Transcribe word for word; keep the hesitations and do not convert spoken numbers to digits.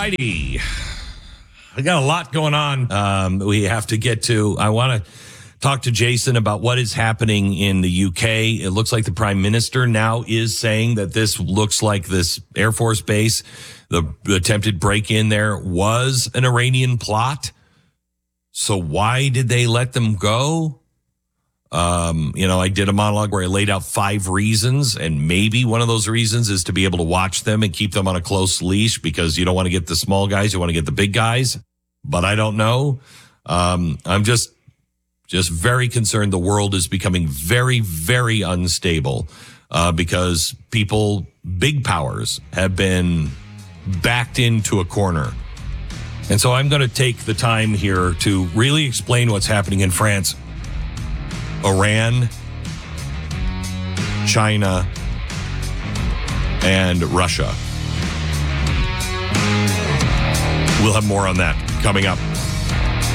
righty. I got a lot going on. Um, we have to get to. I want to talk to Jason about what is happening in the U K. It looks like the prime minister now is saying that this looks like this Air Force base, the, the attempted break-in there was an Iranian plot. So why did they let them go? Um, you know, I did a monologue where I laid out five reasons, and maybe one of those reasons is to be able to watch them and keep them on a close leash because you don't want to get the small guys, you want to get the big guys. But I don't know. Um, I'm just, just very concerned. The world is becoming very, very unstable uh, because people, big powers, have been backed into a corner. And so I'm going to take the time here to really explain what's happening in France, Iran, China, and Russia. We'll have more on that coming up.